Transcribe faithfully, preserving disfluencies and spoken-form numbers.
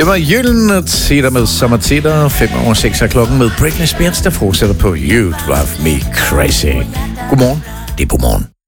Det var Gylden Tider med Sommertider. Fem over seks er klokken med Britney Spears, der fortsætter på You Drive Me Crazy. Godmorgen. Det er godmorgen.